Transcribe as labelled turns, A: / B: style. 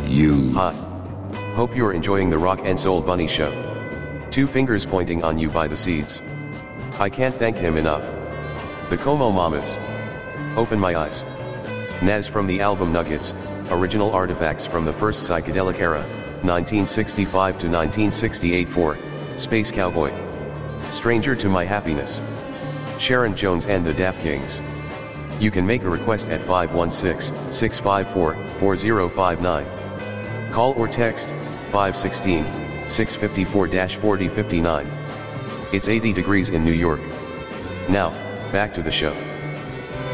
A: You.
B: Hi. Hope you're enjoying the Rock and Soul Bunny show. Two fingers pointing on you by the seeds. I can't thank him enough. The Como Mamas. Open my eyes. Naz from the album Nuggets, original artifacts from the first psychedelic era, 1965 to 1968 for Space Cowboy. Stranger to My Happiness. Sharon Jones and the Dap Kings. You can make a request at 516-654-4059. Call or text 516-654-4059. It's 80 degrees in New York. Now, back to the show.